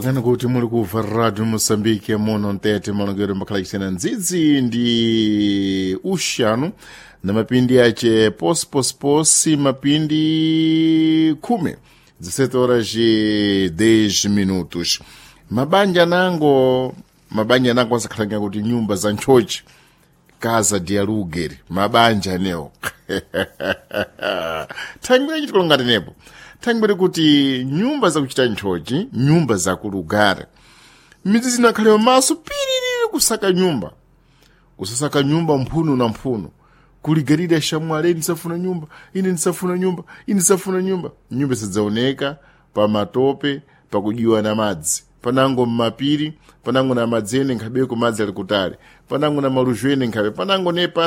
kana kuti muli kuva Radio Moçambique muno ntete malongero mbakhala kisena ndzidzi ndi ushanu na mapindi yace posi mapindi 10 17 horas e 10 minutos. Mabanja nango asakhalanga kuti nyumba za ntchochi casa de aluguel mabanja neo thangwira chitikolongati nepo thangwira kuti nyumba zakuchita ntchochi nyumba zakulugara midzi zinakhalewa maso piriri kusaka nyumba usasaka nyumba mphuno na mphuno kuligarira shamwale nisafuna nyumba ine nisafuna nyumba sidzaoneka pa matope pakujiwa na madzi panango mmapiri panango na madzene nkhabeko madzi ali kutali panango na malujwene nkhabe panango nepa